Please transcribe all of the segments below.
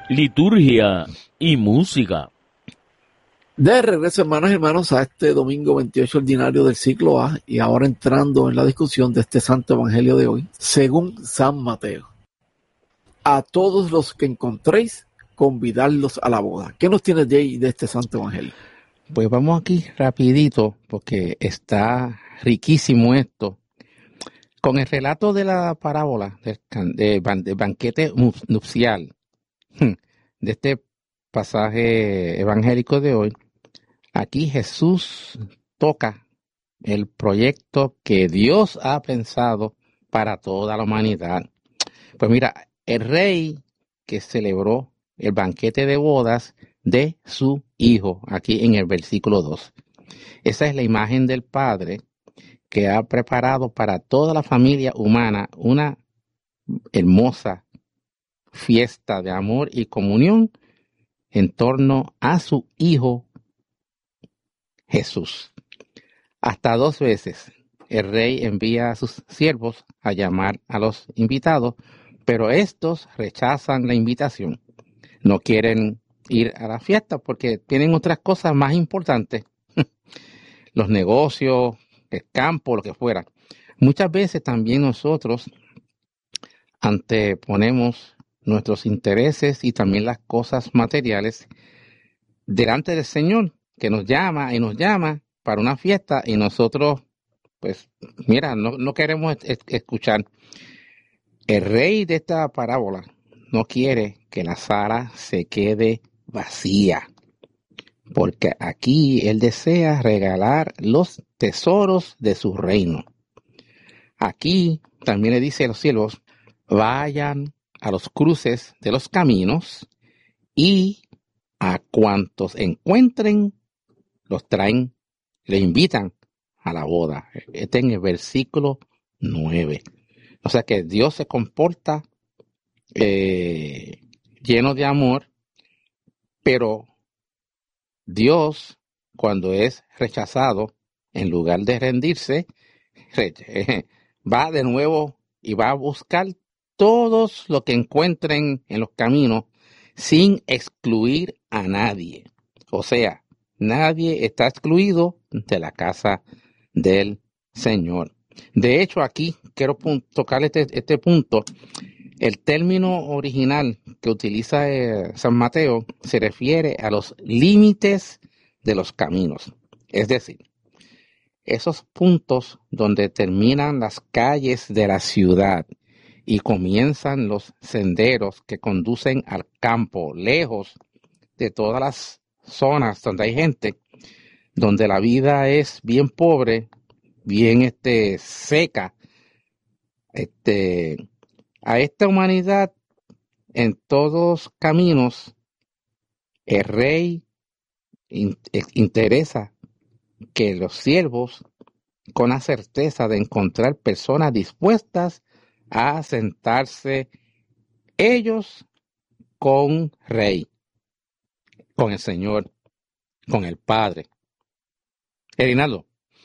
liturgia y música. De regreso, hermanas y hermanos, a este domingo 28 ordinario del ciclo A, y ahora entrando en la discusión de este santo evangelio de hoy, según San Mateo. A todos los que encontréis, convidadlos a la boda. ¿Qué nos tiene Jay de este santo evangelio? Pues vamos aquí rapidito, porque está riquísimo esto. Con el relato de la parábola del banquete nupcial, de este pasaje evangélico de hoy, aquí Jesús toca el proyecto que Dios ha pensado para toda la humanidad. Pues mira, el rey que celebró el banquete de bodas de su hijo, aquí en el versículo 2. Esa es la imagen del Padre que ha preparado para toda la familia humana una hermosa fiesta de amor y comunión en torno a su Hijo Jesús. Hasta 2 veces el rey envía a sus siervos a llamar a los invitados, pero estos rechazan la invitación. No quieren ir a la fiesta porque tienen otras cosas más importantes, los negocios, el campo, lo que fuera. Muchas veces también nosotros anteponemos nuestros intereses y también las cosas materiales delante del Señor, que nos llama y nos llama para una fiesta y nosotros, pues, mira, no queremos escuchar. El rey de esta parábola no quiere que la sala se quede vacía, porque aquí él desea regalar los tesoros de su reino. Aquí también le dice a los siervos, vayan a los cruces de los caminos y a cuantos encuentren, los traen, le invitan a la boda. Este en el versículo 9. O sea que Dios se comporta lleno de amor, pero Dios, cuando es rechazado, en lugar de rendirse, va de nuevo y va a buscar todos los que encuentren en los caminos sin excluir a nadie. O sea, nadie está excluido de la casa del Señor. De hecho, aquí quiero tocar este punto. El término original que utiliza San Mateo se refiere a los límites de los caminos. Es decir, esos puntos donde terminan las calles de la ciudad y comienzan los senderos que conducen al campo, lejos de todas las zonas donde hay gente, donde la vida es bien pobre, bien seca. A esta humanidad, en todos caminos, el rey interesa que los siervos, con la certeza de encontrar personas dispuestas a sentarse ellos con rey, con el Señor, con el Padre. Erinaldo.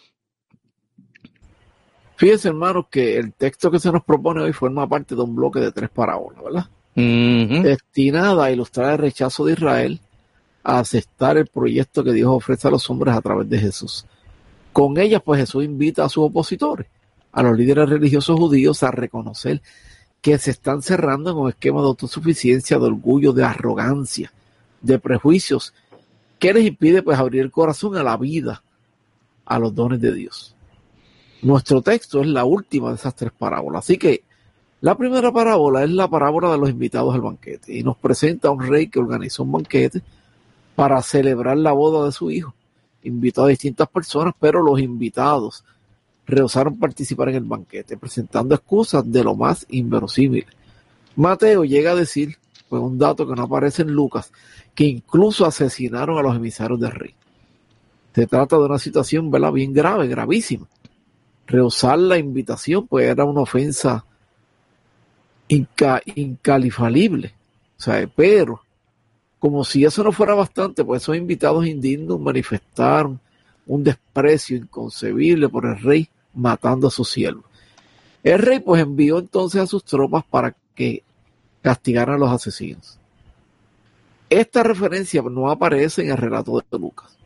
Fíjense, hermanos, que el texto que se nos propone hoy forma parte de un bloque de 3 parábolas, ¿verdad? Destinada a ilustrar el rechazo de Israel a aceptar el proyecto que Dios ofrece a los hombres a través de Jesús. Con ellas, pues Jesús invita a sus opositores, a los líderes religiosos judíos, a reconocer que se están cerrando en un esquema de autosuficiencia, de orgullo, de arrogancia, de prejuicios, que les impide pues abrir el corazón a la vida, a los dones de Dios. Nuestro texto es la última de esas 3 parábolas, así que la primera parábola es la parábola de los invitados al banquete y nos presenta a un rey que organizó un banquete para celebrar la boda de su hijo. Invitó a distintas personas, pero los invitados rehusaron participar en el banquete, presentando excusas de lo más inverosímil. Mateo llega a decir, pues un dato que no aparece en Lucas, que incluso asesinaron a los emisarios del rey. Se trata de una situación, ¿verdad?, bien grave, gravísima. Rehusar la invitación, pues era una ofensa incalificable. O sea, pero como si eso no fuera bastante, pues esos invitados indignos manifestaron un desprecio inconcebible por el rey, matando a sus siervos. El rey pues envió entonces a sus tropas para que castigaran a los asesinos. esta referencia no aparece en el relato de Lucas.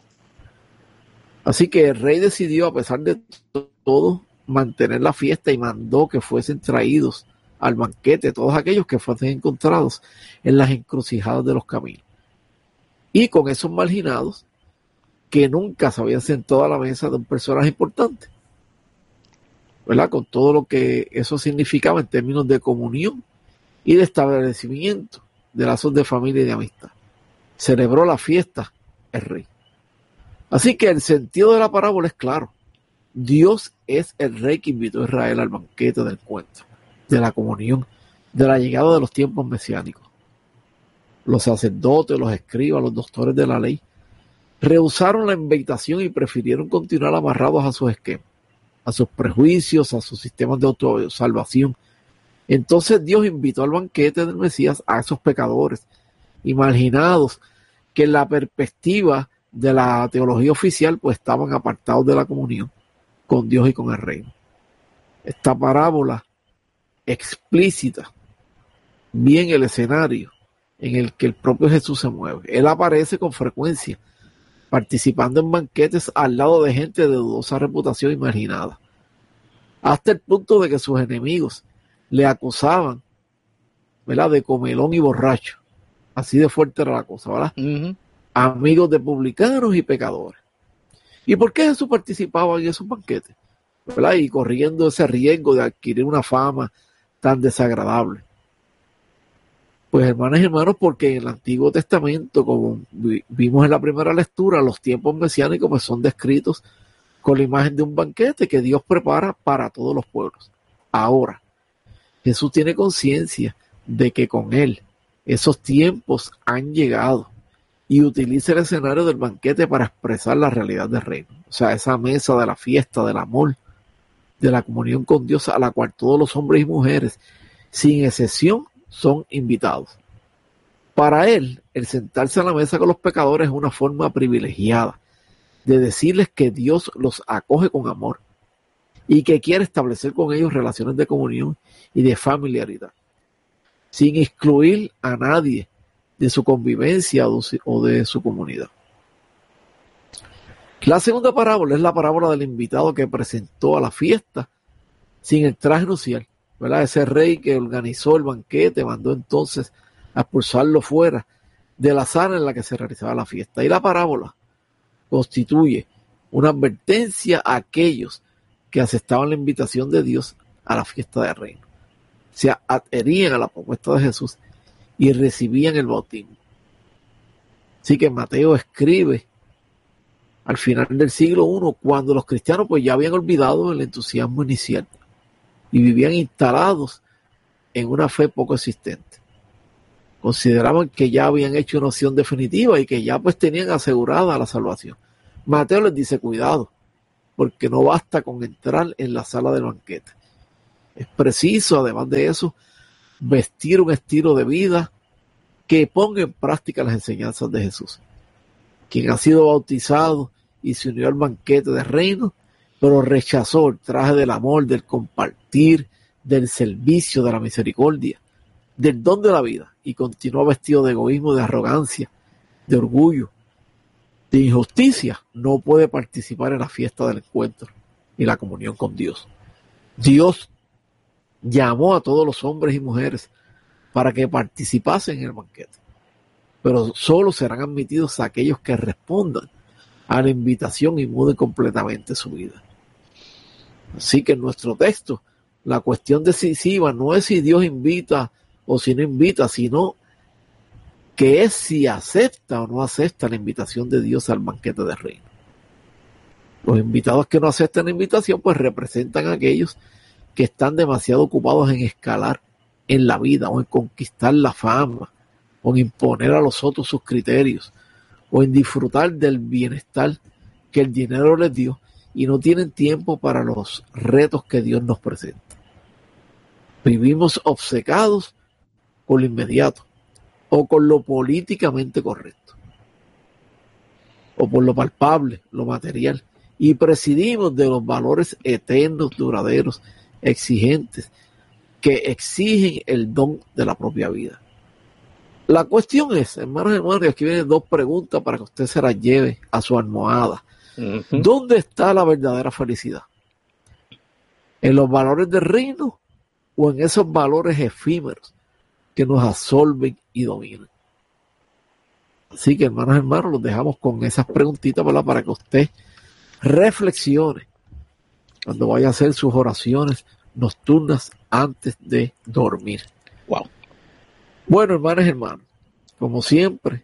Así que el rey decidió, a pesar de todo, mantener la fiesta y mandó que fuesen traídos al banquete todos aquellos que fuesen encontrados en las encrucijadas de los caminos. Y con esos marginados que nunca se habían sentado a la mesa de un personaje importante, ¿verdad? Con todo lo que eso significaba en términos de comunión y de establecimiento de lazos de familia y de amistad. Celebró la fiesta el rey. Así que el sentido de la parábola es claro. Dios es el rey que invitó a Israel al banquete del encuentro, de la comunión, de la llegada de los tiempos mesiánicos. Los sacerdotes, los escribas, los doctores de la ley rehusaron la invitación y prefirieron continuar amarrados a sus esquemas, a sus prejuicios, a sus sistemas de autosalvación. Entonces Dios invitó al banquete del Mesías a esos pecadores y marginados que en la perspectiva de la teología oficial pues estaban apartados de la comunión con Dios y con el reino. Esta parábola explícita bien el escenario en el que el propio Jesús se mueve. Él aparece con frecuencia participando en banquetes al lado de gente de dudosa reputación y marginada, hasta el punto de que sus enemigos le acusaban, ¿verdad?, de comelón y borracho. Así de fuerte era la cosa, ¿verdad? Uh-huh. Amigos de publicanos y pecadores. ¿Y por qué Jesús participaba en esos banquetes? ¿Verdad? Y corriendo ese riesgo de adquirir una fama tan desagradable. Pues hermanas y hermanos, porque en el Antiguo Testamento, como vimos en la primera lectura, los tiempos mesiánicos pues son descritos con la imagen de un banquete que Dios prepara para todos los pueblos. Ahora, Jesús tiene conciencia de que con él esos tiempos han llegado y utiliza el escenario del banquete para expresar la realidad del reino. O sea, esa mesa de la fiesta, del amor, de la comunión con Dios, a la cual todos los hombres y mujeres, sin excepción, son invitados. Para él, el sentarse a la mesa con los pecadores es una forma privilegiada de decirles que Dios los acoge con amor y que quiere establecer con ellos relaciones de comunión y de familiaridad, sin excluir a nadie de su convivencia o de su comunidad. La segunda parábola es la parábola del invitado que presentó a la fiesta sin el traje nupcial, ¿verdad? Ese rey que organizó el banquete mandó entonces a expulsarlo fuera de la sala en la que se realizaba la fiesta. Y la parábola constituye una advertencia a aquellos que aceptaban la invitación de Dios a la fiesta del reino. Se adherían a la propuesta de Jesús y recibían el bautismo. Así que Mateo escribe al final del siglo I, cuando los cristianos pues ya habían olvidado el entusiasmo inicial y vivían instalados en una fe poco existente. Consideraban que ya habían hecho una opción definitiva y que ya pues tenían asegurada la salvación. Mateo les dice, cuidado, porque no basta con entrar en la sala del banquete. Es preciso, además de eso, vestir un estilo de vida que ponga en práctica las enseñanzas de Jesús, quien ha sido bautizado y se unió al banquete del reino, pero rechazó el traje del amor, del compartir, del servicio, de la misericordia, del don de la vida, y continuó vestido de egoísmo, de arrogancia, de orgullo, de injusticia. No puede participar en la fiesta del encuentro y la comunión con Dios. Dios llamó a todos los hombres y mujeres para que participasen en el banquete, pero solo serán admitidos aquellos que respondan a la invitación y muden completamente su vida. Así que en nuestro texto, la cuestión decisiva no es si Dios invita o si no invita, sino que es si acepta o no acepta la invitación de Dios al banquete del reino. Los invitados que no aceptan la invitación pues representan a aquellos que están demasiado ocupados en escalar en la vida o en conquistar la fama o en imponer a los otros sus criterios o en disfrutar del bienestar que el dinero les dio y no tienen tiempo para los retos que Dios nos presenta. Vivimos obcecados con lo inmediato o con lo políticamente correcto o por lo palpable, lo material, y prescindimos de los valores eternos, duraderos, exigentes, que exigen el don de la propia vida. La cuestión es, hermanos y hermanas, y aquí vienen 2 preguntas para que usted se las lleve a su almohada. ¿Dónde está la verdadera felicidad? ¿En los valores del reino o en esos valores efímeros que nos absorben y dominan? Así que, hermanos y hermanos, los dejamos con esas preguntitas, ¿verdad? Para que usted reflexione cuando vaya a hacer sus oraciones nocturnas antes de dormir. Wow. Bueno, hermanos y hermanos, como siempre,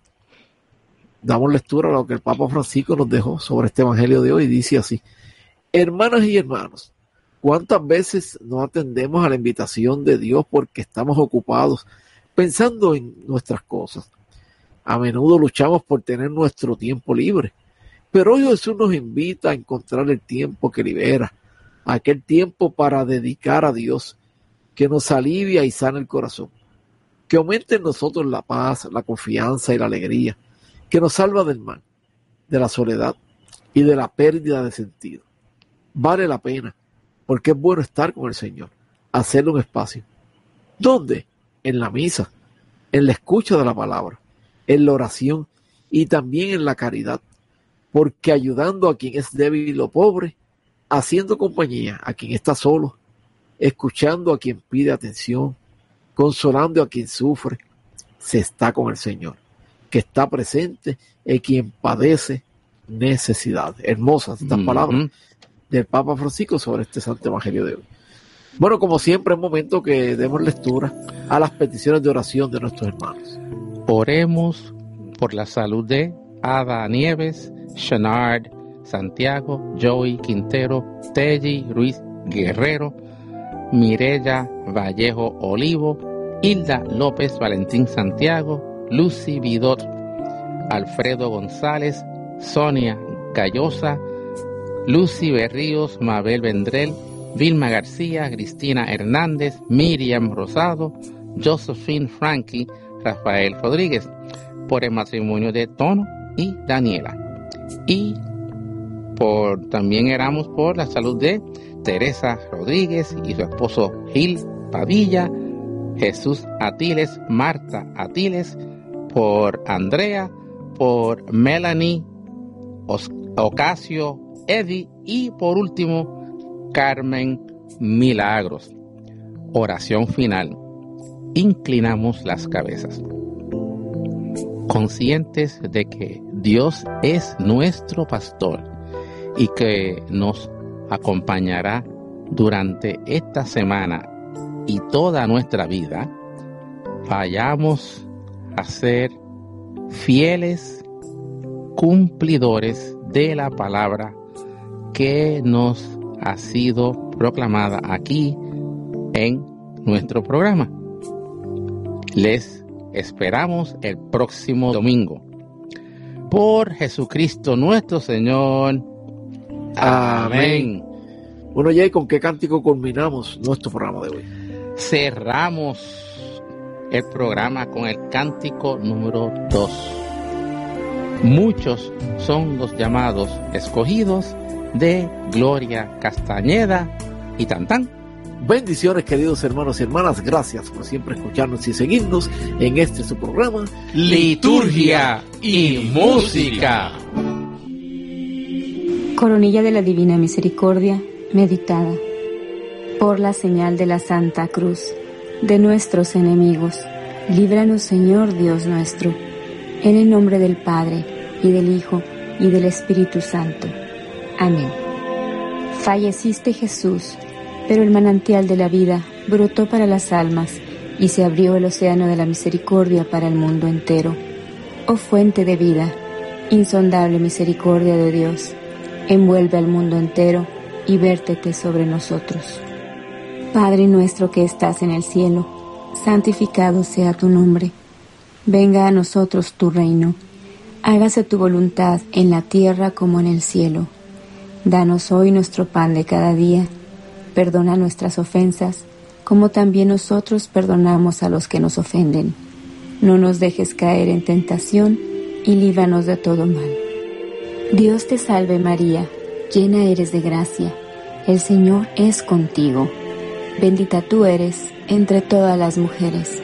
damos lectura a lo que el Papa Francisco nos dejó sobre este evangelio de hoy. Dice así: hermanas y hermanos, ¿cuántas veces no atendemos a la invitación de Dios porque estamos ocupados pensando en nuestras cosas? A menudo luchamos por tener nuestro tiempo libre, pero hoy Jesús nos invita a encontrar el tiempo que libera, aquel tiempo para dedicar a Dios, que nos alivia y sana el corazón, que aumente en nosotros la paz, la confianza y la alegría, que nos salva del mal, de la soledad y de la pérdida de sentido. Vale la pena, porque es bueno estar con el Señor, hacerle un espacio. ¿Dónde? En la misa, en la escucha de la palabra, en la oración y también en la caridad, porque ayudando a quien es débil o pobre, haciendo compañía a quien está solo, escuchando a quien pide atención, consolando a quien sufre, se está con el Señor, que está presente en quien padece necesidad. Hermosas estas palabras del Papa Francisco sobre este Santo Evangelio de hoy. Bueno, como siempre, es momento que demos lectura a las peticiones de oración de nuestros hermanos. Oremos por la salud de Ada Nieves, Shenard Santiago, Joey Quintero, Telly Ruiz Guerrero, Mireya Vallejo Olivo, Hilda López Valentín Santiago, Lucy Vidot, Alfredo González, Sonia Gallosa, Lucy Berríos, Mabel Vendrell, Vilma García, Cristina Hernández, Miriam Rosado, Josephine Frankie, Rafael Rodríguez, por el matrimonio de Tono y Daniela. Y también oramos por la salud de Teresa Rodríguez y su esposo Gil Padilla, Jesús Atiles, Marta Atiles, por Andrea, por Melanie, Ocasio, Eddie y por último Carmen Milagros. Oración final. Inclinamos las cabezas, conscientes de que Dios es nuestro pastor y que nos acompañará durante esta semana y toda nuestra vida. Vayamos a ser fieles cumplidores de la palabra que nos ha sido proclamada aquí en nuestro programa. Les esperamos el próximo domingo. Por Jesucristo nuestro Señor. Amén. Bueno, Jay, ¿con qué cántico culminamos nuestro programa de hoy? Cerramos el programa con el cántico número 2. Muchos son los llamados escogidos, de Gloria Castañeda y Tantán. Bendiciones, queridos hermanos y hermanas. Gracias por siempre escucharnos y seguirnos en este su programa Liturgia y Música. Coronilla de la Divina Misericordia, meditada. Por la señal de la Santa Cruz de nuestros enemigos, líbranos, Señor Dios nuestro, en el nombre del Padre, y del Hijo, y del Espíritu Santo. Amén. Falleciste, Jesús, pero el manantial de la vida brotó para las almas, y se abrió el océano de la misericordia para el mundo entero. Oh fuente de vida, insondable misericordia de Dios, envuelve al mundo entero y vértete sobre nosotros. Padre nuestro que estás en el cielo, santificado sea tu nombre. Venga a nosotros tu reino. Hágase tu voluntad en la tierra como en el cielo. Danos hoy nuestro pan de cada día. Perdona nuestras ofensas, como también nosotros perdonamos a los que nos ofenden. No nos dejes caer en tentación y líbranos de todo mal. Dios te salve María, llena eres de gracia. El Señor es contigo. Bendita tú eres entre todas las mujeres,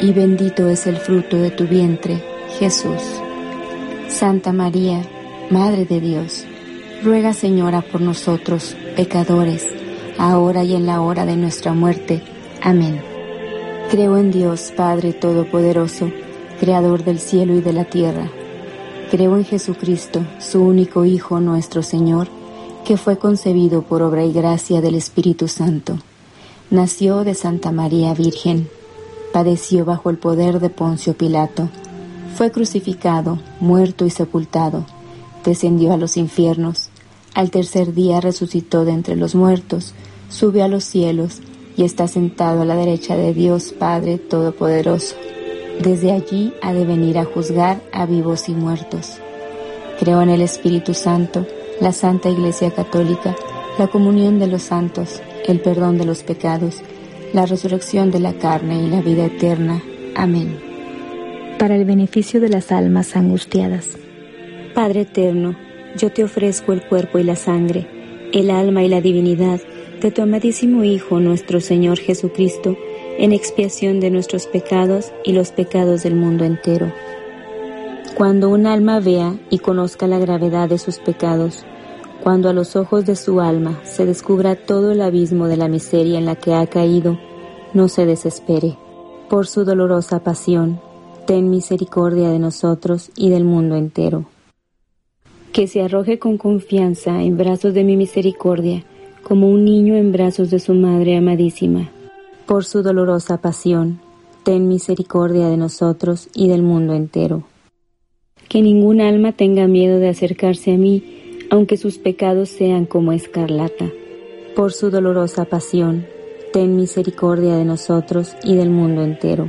y bendito es el fruto de tu vientre, Jesús. Santa María, Madre de Dios, ruega, Señora, por nosotros, pecadores, ahora y en la hora de nuestra muerte. Amén. Creo en Dios, Padre Todopoderoso, Creador del cielo y de la tierra. Creo en Jesucristo, su único Hijo, nuestro Señor, que fue concebido por obra y gracia del Espíritu Santo. Nació de Santa María Virgen, padeció bajo el poder de Poncio Pilato, fue crucificado, muerto y sepultado, descendió a los infiernos, al tercer día resucitó de entre los muertos, subió a los cielos y está sentado a la derecha de Dios Padre Todopoderoso. Desde allí ha de venir a juzgar a vivos y muertos. Creo en el Espíritu Santo, la Santa Iglesia Católica, la comunión de los santos, el perdón de los pecados, la resurrección de la carne y la vida eterna. Amén. Para el beneficio de las almas angustiadas. Padre eterno, yo te ofrezco el cuerpo y la sangre, el alma y la divinidad de tu amadísimo Hijo, nuestro Señor Jesucristo, en expiación de nuestros pecados y los pecados del mundo entero. Cuando un alma vea y conozca la gravedad de sus pecados, cuando a los ojos de su alma se descubra todo el abismo de la miseria en la que ha caído, no se desespere. Por su dolorosa pasión, ten misericordia de nosotros y del mundo entero. Que se arroje con confianza en brazos de mi misericordia, como un niño en brazos de su madre amadísima. Por su dolorosa pasión, ten misericordia de nosotros y del mundo entero. Que ningún alma tenga miedo de acercarse a mí, aunque sus pecados sean como escarlata. Por su dolorosa pasión, ten misericordia de nosotros y del mundo entero.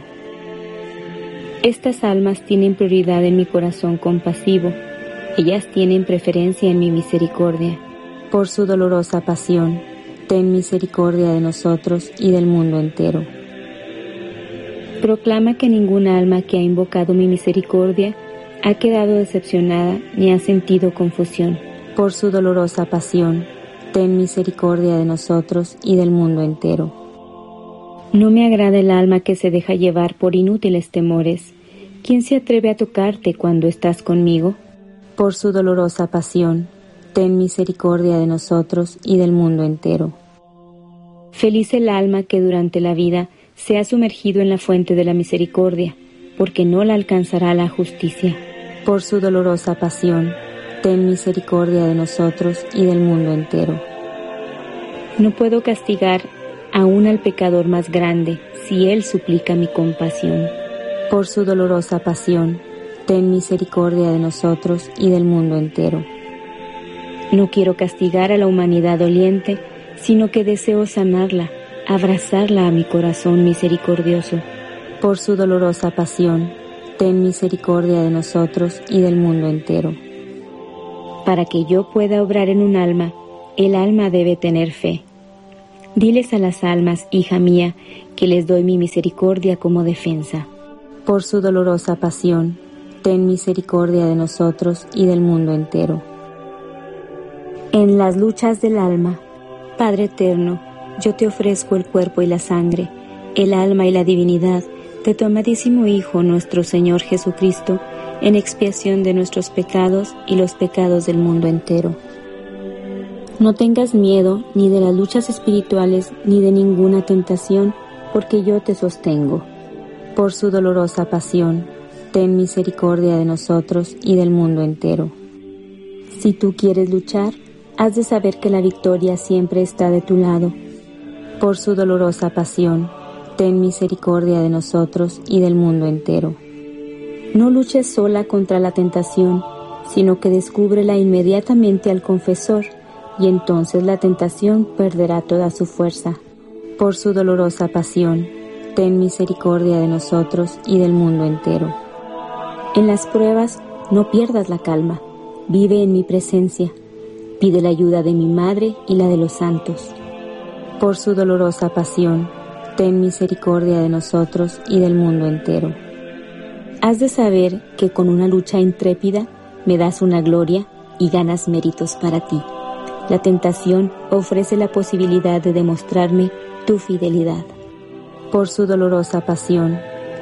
Estas almas tienen prioridad en mi corazón compasivo, ellas tienen preferencia en mi misericordia. Por su dolorosa pasión, ten misericordia de nosotros y del mundo entero. Proclama que ninguna alma que ha invocado mi misericordia ha quedado decepcionada ni ha sentido confusión. Por su dolorosa pasión, ten misericordia de nosotros y del mundo entero. No me agrada el alma que se deja llevar por inútiles temores. ¿Quién se atreve a tocarte cuando estás conmigo? Por su dolorosa pasión, ten misericordia de nosotros y del mundo entero. Feliz el alma que durante la vida se ha sumergido en la fuente de la misericordia, porque no la alcanzará la justicia. Por su dolorosa pasión, ten misericordia de nosotros y del mundo entero. No puedo castigar aún al pecador más grande si él suplica mi compasión. Por su dolorosa pasión, ten misericordia de nosotros y del mundo entero. No quiero castigar a la humanidad doliente, sino que deseo sanarla, abrazarla a mi corazón misericordioso. Por su dolorosa pasión, ten misericordia de nosotros y del mundo entero. Para que yo pueda obrar en un alma, el alma debe tener fe. Diles a las almas, hija mía, que les doy mi misericordia como defensa. Por su dolorosa pasión, ten misericordia de nosotros y del mundo entero. En las luchas del alma, Padre eterno, yo te ofrezco el cuerpo y la sangre, el alma y la divinidad de tu amadísimo Hijo, nuestro Señor Jesucristo, en expiación de nuestros pecados y los pecados del mundo entero. No tengas miedo ni de las luchas espirituales ni de ninguna tentación, porque yo te sostengo. Por su dolorosa pasión, ten misericordia de nosotros y del mundo entero. Si tú quieres luchar, has de saber que la victoria siempre está de tu lado. Por su dolorosa pasión, ten misericordia de nosotros y del mundo entero. No luches sola contra la tentación, sino que descúbrela inmediatamente al confesor, y entonces la tentación perderá toda su fuerza. Por su dolorosa pasión, ten misericordia de nosotros y del mundo entero. En las pruebas, no pierdas la calma, vive en mi presencia, pide la ayuda de mi Madre y la de los santos. Por su dolorosa pasión, ten misericordia de nosotros y del mundo entero. Has de saber que con una lucha intrépida me das una gloria y ganas méritos para ti. La tentación ofrece la posibilidad de demostrarme tu fidelidad. Por su dolorosa pasión,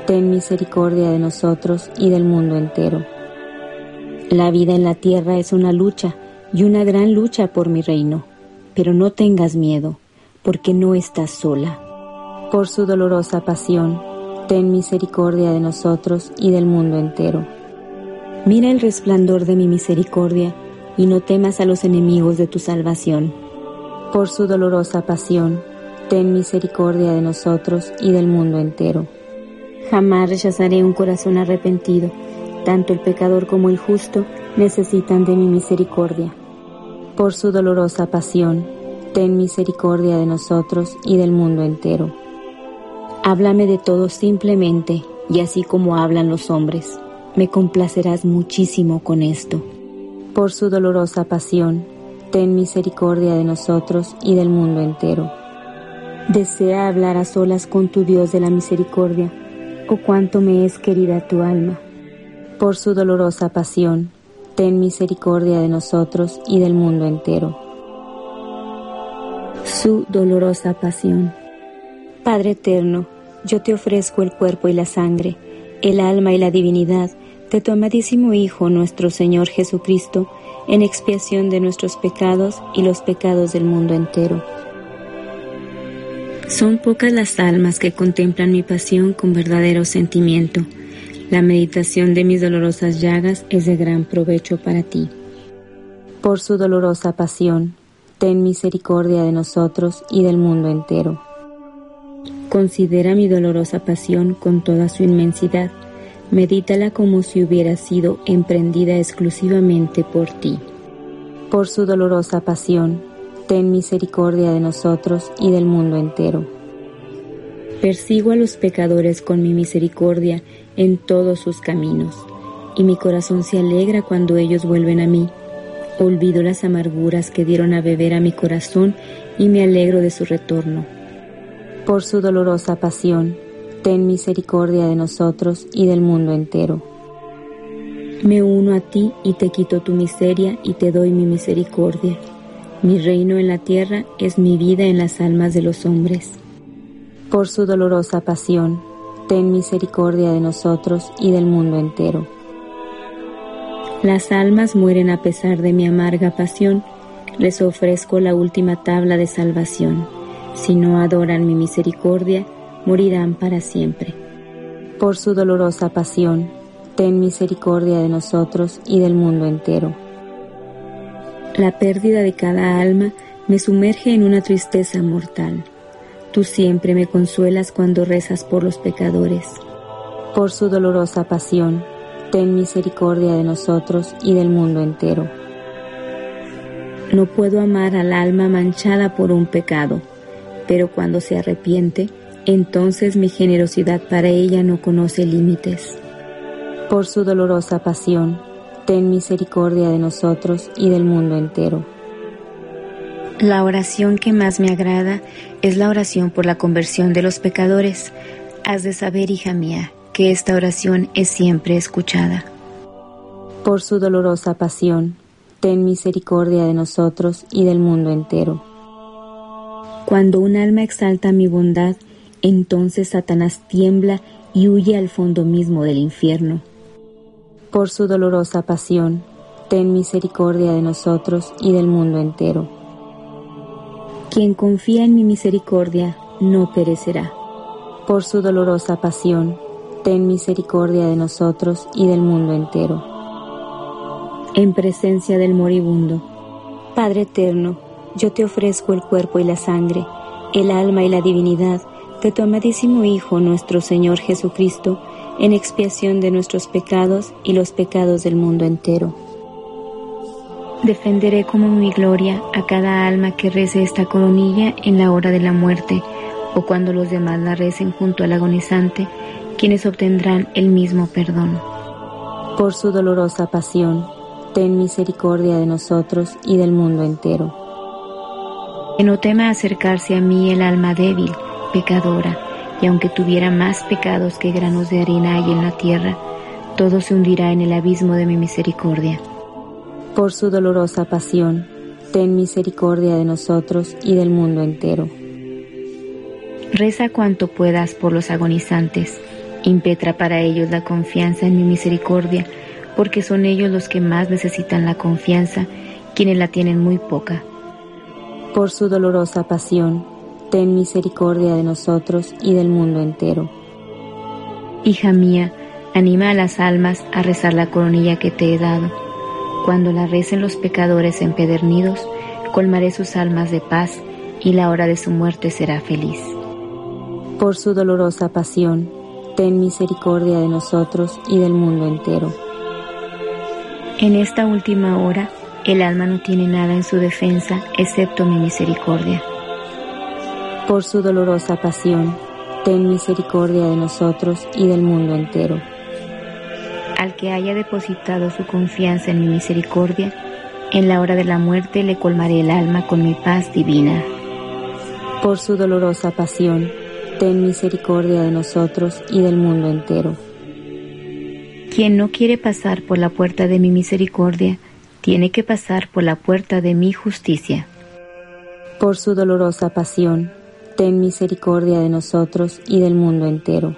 ten misericordia de nosotros y del mundo entero. La vida en la tierra es una lucha y una gran lucha por mi reino, pero no tengas miedo, porque no estás sola. Por su dolorosa pasión, ten misericordia de nosotros y del mundo entero. Mira el resplandor de mi misericordia y no temas a los enemigos de tu salvación. Por su dolorosa pasión, ten misericordia de nosotros y del mundo entero. Jamás rechazaré un corazón arrepentido. Tanto el pecador como el justo necesitan de mi misericordia. Por su dolorosa pasión, ten misericordia de nosotros y del mundo entero. Háblame de todo simplemente, y así como hablan los hombres, me complacerás muchísimo con esto. Por su dolorosa pasión, ten misericordia de nosotros y del mundo entero. Desea hablar a solas con tu Dios de la misericordia, oh cuánto me es querida tu alma. Por su dolorosa pasión, ten misericordia de nosotros y del mundo entero. Su dolorosa pasión. Padre eterno, yo te ofrezco el cuerpo y la sangre, el alma y la divinidad de tu amadísimo Hijo, nuestro Señor Jesucristo, en expiación de nuestros pecados y los pecados del mundo entero. Son pocas las almas que contemplan mi pasión con verdadero sentimiento. La meditación de mis dolorosas llagas es de gran provecho para ti. Por su dolorosa pasión, ten misericordia de nosotros y del mundo entero. Considera mi dolorosa pasión con toda su inmensidad. Medítala como si hubiera sido emprendida exclusivamente por ti. Por su dolorosa pasión, ten misericordia de nosotros y del mundo entero. Persigo a los pecadores con mi misericordia en todos sus caminos, y mi corazón se alegra cuando ellos vuelven a mí. Olvido las amarguras que dieron a beber a mi corazón y me alegro de su retorno. Por su dolorosa pasión, ten misericordia de nosotros y del mundo entero. Me uno a ti y te quito tu miseria y te doy mi misericordia. Mi reino en la tierra es mi vida en las almas de los hombres. Por su dolorosa pasión, ten misericordia de nosotros y del mundo entero. Las almas mueren a pesar de mi amarga pasión, les ofrezco la última tabla de salvación. Si no adoran mi misericordia, morirán para siempre. Por su dolorosa pasión, ten misericordia de nosotros y del mundo entero. La pérdida de cada alma me sumerge en una tristeza mortal. Tú siempre me consuelas cuando rezas por los pecadores. Por su dolorosa pasión, ten misericordia de nosotros y del mundo entero. No puedo amar al alma manchada por un pecado, pero cuando se arrepiente, entonces mi generosidad para ella no conoce límites. Por su dolorosa pasión, ten misericordia de nosotros y del mundo entero. La oración que más me agrada es la oración por la conversión de los pecadores. Has de saber, hija mía, que esta oración es siempre escuchada. Por su dolorosa pasión, ten misericordia de nosotros y del mundo entero. Cuando un alma exalta mi bondad, entonces Satanás tiembla y huye al fondo mismo del infierno. Por su dolorosa pasión, ten misericordia de nosotros y del mundo entero. Quien confía en mi misericordia no perecerá. Por su dolorosa pasión, ten misericordia de nosotros y del mundo entero. En presencia del moribundo, Padre eterno, yo te ofrezco el cuerpo y la sangre, el alma y la divinidad de tu amadísimo Hijo, nuestro Señor Jesucristo, en expiación de nuestros pecados y los pecados del mundo entero. Defenderé como mi gloria a cada alma que rece esta coronilla en la hora de la muerte, o cuando los demás la recen junto al agonizante, quienes obtendrán el mismo perdón. Por su dolorosa pasión, ten misericordia de nosotros y del mundo entero. Que no tema acercarse a mí el alma débil, pecadora, y aunque tuviera más pecados que granos de harina hay en la tierra, todo se hundirá en el abismo de mi misericordia. Por su dolorosa pasión, ten misericordia de nosotros y del mundo entero. Reza cuanto puedas por los agonizantes, Impetra para ellos la confianza en mi misericordia, porque son ellos los que más necesitan la confianza, quienes la tienen muy poca. Por su dolorosa pasión, ten misericordia de nosotros y del mundo entero. Hija mía, anima a las almas a rezar la coronilla que te he dado. Cuando la recen los pecadores empedernidos, colmaré sus almas de paz, y la hora de su muerte será feliz. Por su dolorosa pasión, ten misericordia de nosotros y del mundo entero. En esta última hora, el alma no tiene nada en su defensa, excepto mi misericordia. Por su dolorosa pasión, ten misericordia de nosotros y del mundo entero. Al que haya depositado su confianza en mi misericordia, en la hora de la muerte le colmaré el alma con mi paz divina. Por su dolorosa pasión, ten misericordia de nosotros y del mundo entero. Quien no quiere pasar por la puerta de mi misericordia, tiene que pasar por la puerta de mi justicia. Por su dolorosa pasión, ten misericordia de nosotros y del mundo entero.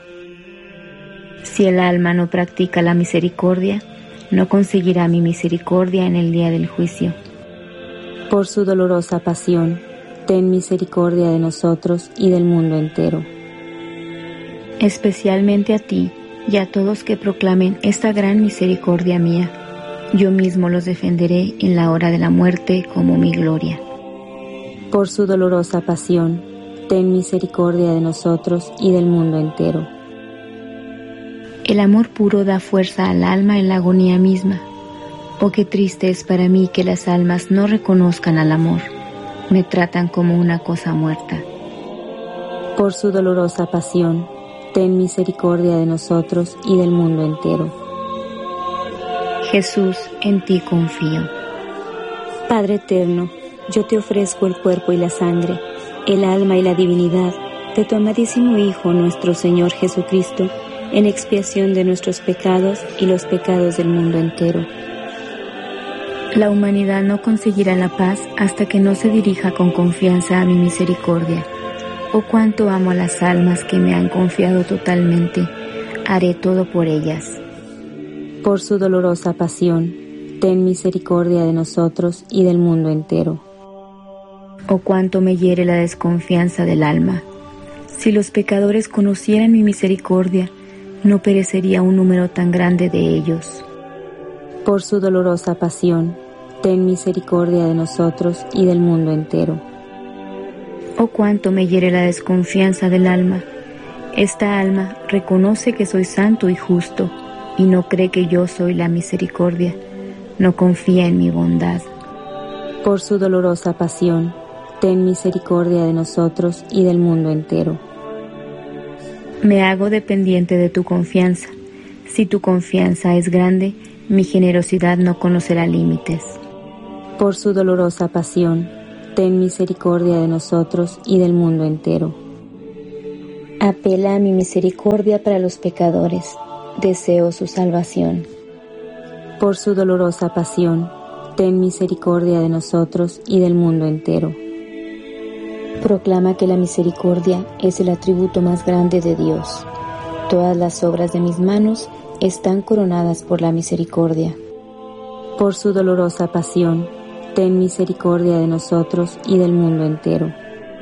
Si el alma no practica la misericordia, no conseguirá mi misericordia en el día del juicio. Por su dolorosa pasión, ten misericordia de nosotros y del mundo entero. Especialmente a ti y a todos que proclamen esta gran misericordia mía. Yo mismo los defenderé en la hora de la muerte como mi gloria. Por su dolorosa pasión, ten misericordia de nosotros y del mundo entero. El amor puro da fuerza al alma en la agonía misma. Oh, qué triste es para mí que las almas no reconozcan al amor. Me tratan como una cosa muerta. Por su dolorosa pasión, ten misericordia de nosotros y del mundo entero. Jesús, en ti confío. Padre eterno, yo te ofrezco el cuerpo y la sangre, el alma y la divinidad de tu amadísimo Hijo, nuestro Señor Jesucristo, en expiación de nuestros pecados y los pecados del mundo entero. La humanidad no conseguirá la paz hasta que no se dirija con confianza a mi misericordia. Oh, cuánto amo a las almas que me han confiado totalmente. Haré todo por ellas. Por su dolorosa pasión, ten misericordia de nosotros y del mundo entero. Oh, cuánto me hiere la desconfianza del alma. Si los pecadores conocieran mi misericordia, no perecería un número tan grande de ellos. Por su dolorosa pasión, ten misericordia de nosotros y del mundo entero. Oh, cuánto me hiere la desconfianza del alma. Esta alma reconoce que soy santo y justo, y no cree que yo soy la misericordia. No confía en mi bondad. Por su dolorosa pasión, ten misericordia de nosotros y del mundo entero. Me hago dependiente de tu confianza. Si tu confianza es grande, mi generosidad no conocerá límites. Por su dolorosa pasión, ten misericordia de nosotros y del mundo entero. Apela a mi misericordia para los pecadores. Deseo su salvación. Por su dolorosa pasión, ten misericordia de nosotros y del mundo entero. Proclama que la misericordia es el atributo más grande de Dios. Todas las obras de mis manos están coronadas por la misericordia. Por su dolorosa pasión, ten misericordia de nosotros y del mundo entero.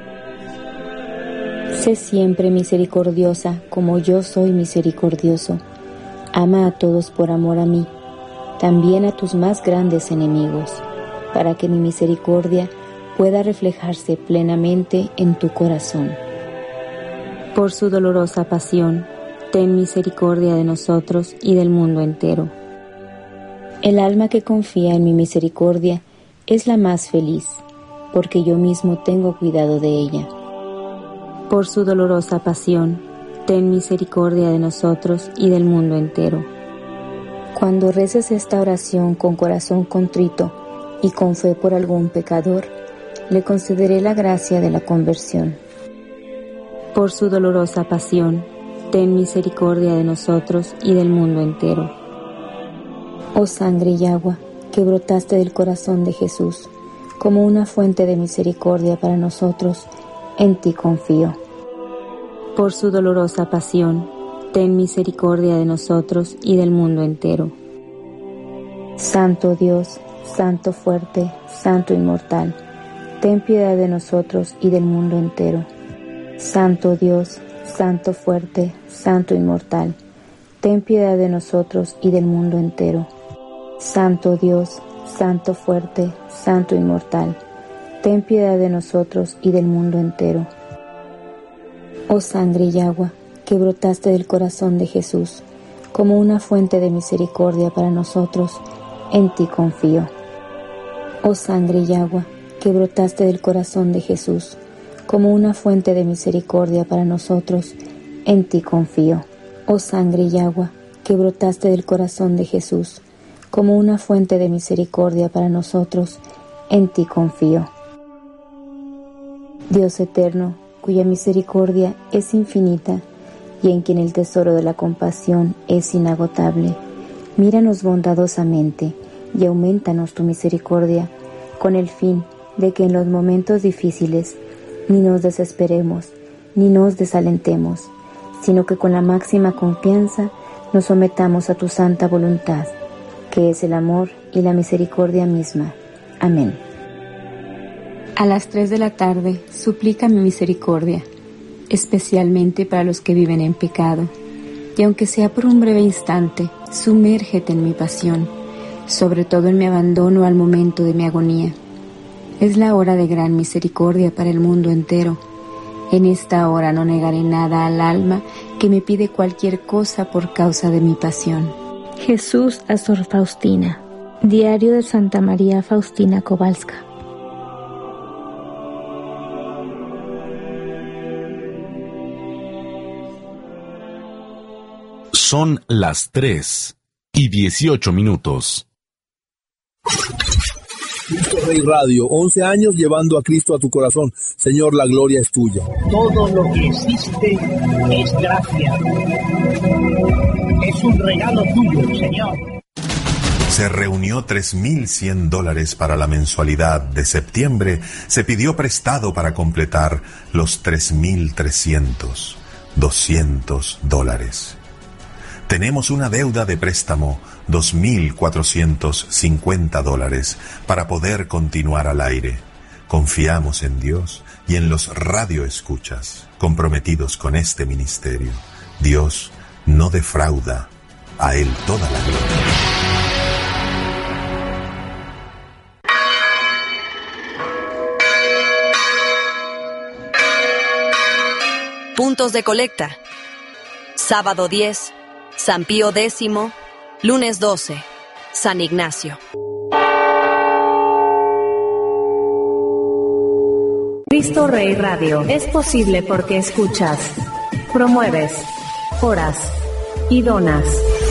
Sé siempre misericordiosa como yo soy misericordioso. Ama a todos por amor a mí, también a tus más grandes enemigos, para que mi misericordia pueda reflejarse plenamente en tu corazón. Por su dolorosa pasión, ten misericordia de nosotros y del mundo entero. El alma que confía en mi misericordia es la más feliz, porque yo mismo tengo cuidado de ella. Por su dolorosa pasión, ten misericordia de nosotros y del mundo entero. Cuando reces esta oración con corazón contrito y con fe por algún pecador, le concederé la gracia de la conversión. Por su dolorosa pasión, ten misericordia de nosotros y del mundo entero. Oh sangre y agua, que brotaste del corazón de Jesús, como una fuente de misericordia para nosotros, en ti confío. Por su dolorosa pasión, ten misericordia de nosotros y del mundo entero. Santo Dios, Santo fuerte, Santo inmortal, ten piedad de nosotros y del mundo entero. Santo Dios, Santo fuerte, Santo inmortal, ten piedad de nosotros y del mundo entero. Santo Dios, Santo fuerte, Santo inmortal, ten piedad de nosotros y del mundo entero. Oh sangre y agua, que brotaste del corazón de Jesús, como una fuente de misericordia para nosotros, en ti confío. Oh sangre y agua, que brotaste del corazón de Jesús, como una fuente de misericordia para nosotros, en ti confío. Oh sangre y agua, que brotaste del corazón de Jesús, como una fuente de misericordia para nosotros, en ti confío. Dios eterno, cuya misericordia es infinita y en quien el tesoro de la compasión es inagotable, míranos bondadosamente y aumentanos tu misericordia, con el fin de que en los momentos difíciles ni nos desesperemos, ni nos desalentemos, sino que con la máxima confianza nos sometamos a tu santa voluntad, que es el amor y la misericordia misma. Amén. A las 3 de la tarde, suplica mi misericordia, especialmente para los que viven en pecado, y aunque sea por un breve instante, sumérgete en mi pasión, sobre todo en mi abandono al momento de mi agonía. Es la hora de gran misericordia para el mundo entero. En esta hora no negaré nada al alma que me pide cualquier cosa por causa de mi pasión. Jesús a Sor Faustina. Diario de Santa María Faustina Kowalska. Son las 3:18. Cristo Rey Radio, 11 años llevando a Cristo a tu corazón. Señor, la gloria es tuya. Todo lo que existe es gracia. Es un regalo tuyo, Señor. Se reunió $3,100 para la mensualidad de septiembre. Se pidió prestado para completar los 3,300, $200. Tenemos una deuda de préstamo, $2,450, para poder continuar al aire. Confiamos en Dios y en los radioescuchas comprometidos con este ministerio. Dios no defrauda, a Él toda la gloria. Puntos de colecta. Sábado 10, San Pío X, lunes 12, San Ignacio. Cristo Rey Radio es posible porque escuchas, promueves, oras y donas.